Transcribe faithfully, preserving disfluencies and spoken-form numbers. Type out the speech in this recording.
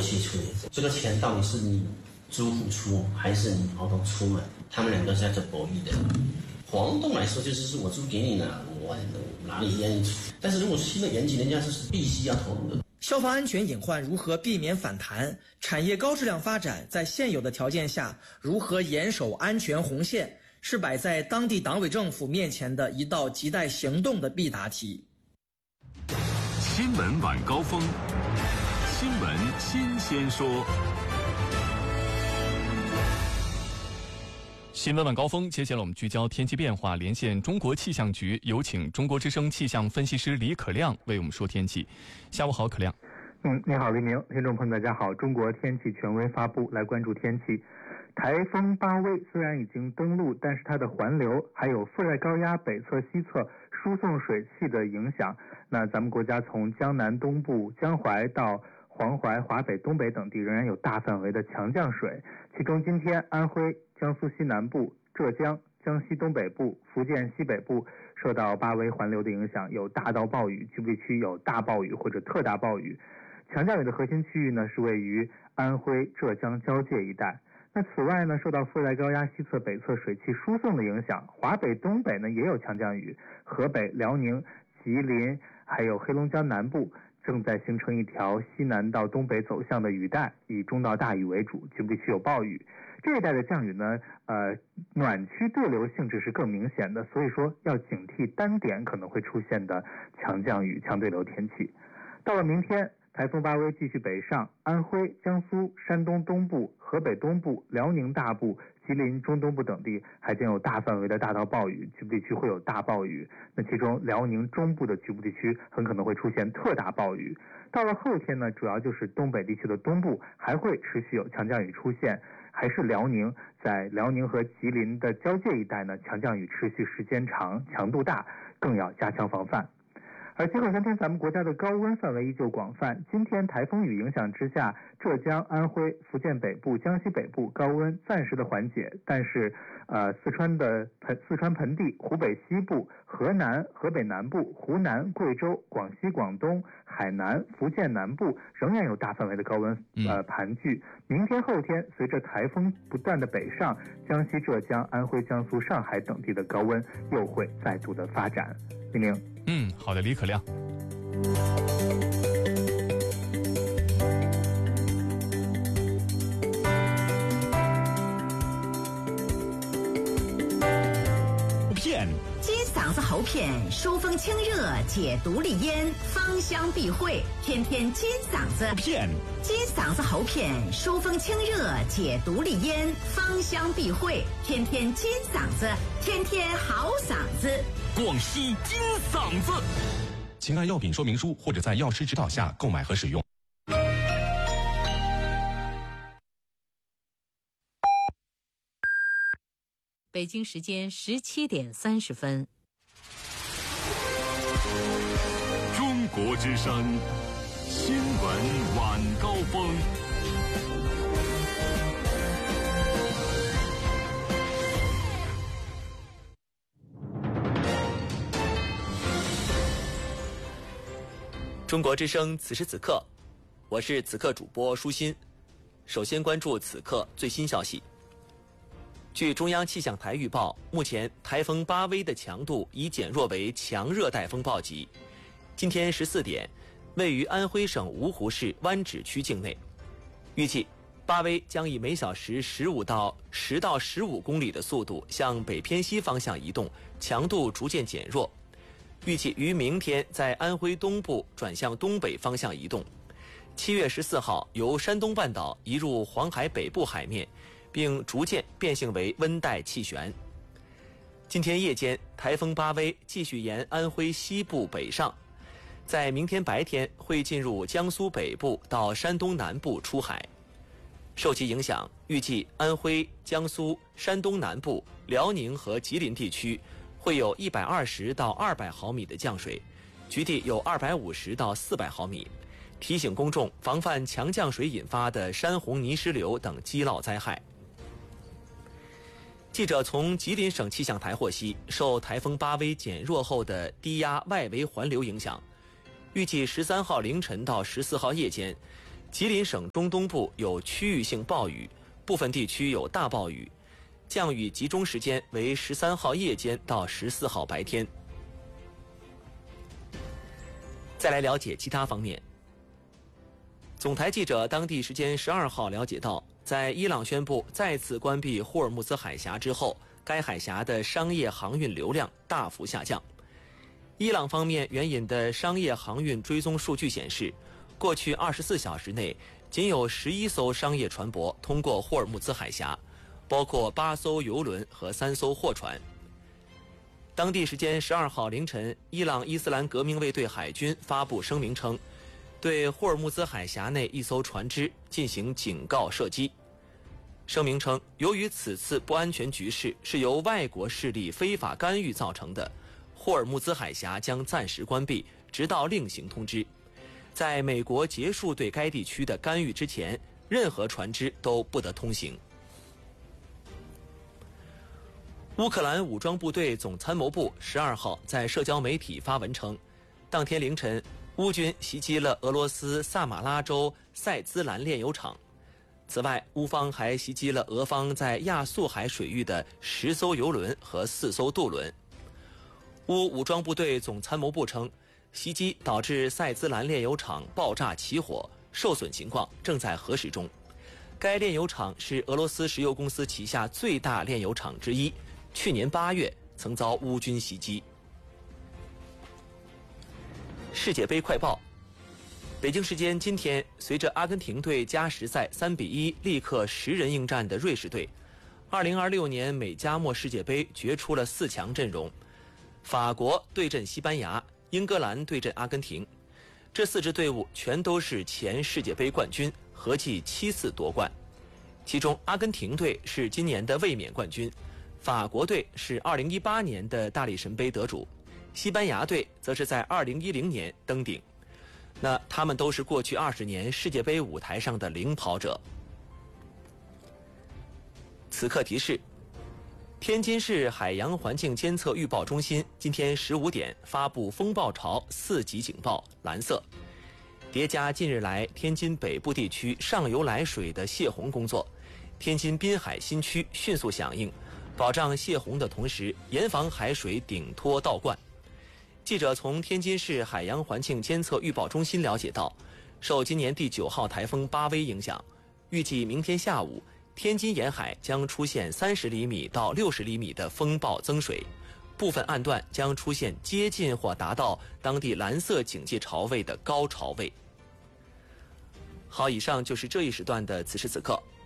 析处理。这个钱到底是你租户出还是你房东出嘛？他们两个是在这博弈的。房东来说就是是我租给你了，我哪里愿意出？但是如果是新的严谨，人家是必须要投入的。 消防安全隐患如何避免反弹？产业高质量发展在现有的条件下如何严守安全红线？是摆在当地党委政府面前的一道亟待行动的必答题。 新闻晚高峰，新闻新鲜说。 新闻晚高峰，接下来我们聚焦天气变化，连线中国气象局，有请中国之声气象分析师李可亮为我们说天气。下午好，可亮。 嗯，你好，黎明，听众朋友大家好。中国天气权威发布，来关注天气。台风巴威虽然已经登陆，但是它的环流还有副热带高压北侧、西侧输送水汽的影响，那咱们国家从江南东部江淮到黄淮、华北、东北等地仍然有大范围的强降水，其中今天安徽、江苏西南部、浙江、江西东北部、福建西北部受到巴威环流的影响，有大到暴雨，局部地区有大暴雨或者特大暴雨。强降雨的核心区域呢是位于安徽、浙江交界一带。那此外呢，受到副热带高压西侧、北侧水汽输送的影响，华北、东北呢也有强降雨，河北、辽宁、吉林还有黑龙江南部正在形成一条西南到东北走向的雨带，以中到大雨为主，局部地区有暴雨。这一带的降雨呢，呃，暖区对流性质是更明显的，所以说要警惕单点可能会出现的强降雨、强对流天气。到了明天，台风巴威继续北上，安徽、江苏、山东东部、河北东部、辽宁大部、吉林中东部等地还将有大范围的大到暴雨，局部地区会有大暴雨。那其中辽宁中部的局部地区很可能会出现特大暴雨。到了后天呢，主要就是东北地区的东部还会持续有强降雨出现，还是辽宁，在辽宁和吉林的交界一带呢，强降雨持续时间长，强度大，更要加强防范。而今后三天咱们国家的高温范围依旧广泛，今天台风雨影响之下，浙江、安徽、福建北部、江西北部高温暂时的缓解，但是呃，四川的盆四川盆地、湖北西部、河南、河北南部、湖南、贵州、广西、广东、海南、福建南部仍然有大范围的高温呃盘踞。明天后天随着台风不断的北上，江西、浙江、安徽、江苏、上海等地的高温又会再度的发展。李明。 嗯，好的，李可亮。 片金嗓子喉片，疏风清热，解毒利咽，芳香避秽，天天金嗓子片。金嗓子喉片，疏风清热，解毒利咽，芳香避秽，天天金嗓子，天天好嗓子。 广西金嗓子， 请按药品说明书或者在药师指导下购买和使用。 北京时间十七点三十分。 中国之声新闻晚高峰。 中国之声此时此刻，我是此刻主播舒心。首先关注此刻最新消息。据中央气象台预报，目前台风巴威的强度已减弱为强热带风暴级。今天十四点，位于安徽省芜湖市湾址区境内。预计巴威将以每小时十五到十到十五公里的速度向北偏西方向移动，强度逐渐减弱。预计于明天在安徽东部转向东北方向移动。七月十四号由山东半岛移入黄海北部海面，并逐渐变性为温带气旋。今天夜间，台风巴威继续沿安徽西部北上，在明天白天会进入江苏北部到山东南部出海。受其影响，预计安徽、江苏、山东南部、辽宁和吉林地区会有一百二十到二百毫米的降水，局地有二百五十到四百毫米。提醒公众防范强降水引发的山洪泥石流等积涝灾害。记者从吉林省气象台获悉，受台风巴威减弱后的低压外围环流影响，预计十三号凌晨到十四号夜间， 吉林省中东部有区域性暴雨，部分地区有大暴雨，降雨集中时间为十三号夜间到十四号白天。再来了解其他方面。总台记者当地时间十二号了解到，在伊朗宣布再次关闭霍尔木兹海峡之后，该海峡的商业航运流量大幅下降。伊朗方面援引的商业航运追踪数据显示，过去二十四小时内，仅有十一艘商业船舶通过霍尔木兹海峡，包括八艘油轮和三艘货船。当地时间十二号凌晨，伊朗伊斯兰革命卫队海军发布声明称，对霍尔木兹海峡内一艘船只进行警告射击。声明称，由于此次不安全局势是由外国势力非法干预造成的，霍尔木兹海峡将暂时关闭，直到另行通知。在美国结束对该地区的干预之前，任何船只都不得通行。乌克兰武装部队总参谋部十二号在社交媒体发文称，当天凌晨，乌军袭击了俄罗斯萨马拉州塞兹兰炼油厂。此外，乌方还袭击了俄方在亚速海水域的十艘油轮和四艘渡轮。乌武装部队总参谋部称，袭击导致塞兹兰炼油厂爆炸起火，受损情况正在核实中。该炼油厂是俄罗斯石油公司旗下最大炼油厂之一，去年八月曾遭乌军袭击。世界杯快报。北京时间今天，随着阿根廷队加时赛三比一力克十人应战的瑞士队，二零二六年美加墨世界杯决出了四强阵容。法国对阵西班牙，英格兰对阵阿根廷，这四支队伍全都是前世界杯冠军，合计七次夺冠。其中，阿根廷队是今年的卫冕冠军，法国队是二零一八年的大力神杯得主，西班牙队则是在二零一零年登顶。那他们都是过去二十年世界杯舞台上的领跑者。此刻提示：天津市海洋环境监测预报中心今天十五点发布风暴潮四级警报，蓝色。叠加近日来天津北部地区上游来水的泄洪工作，天津滨海新区迅速响应，保障泄洪的同时，严防海水顶脱倒灌。记者从天津市海洋环境监测预报中心了解到，受今年第九号台风巴威影响，预计明天下午天津沿海将出现三十厘米到六十厘米的风暴增水，部分岸段将出现接近或达到当地蓝色警戒潮位的高潮位。好，以上就是这一时段的此时此刻，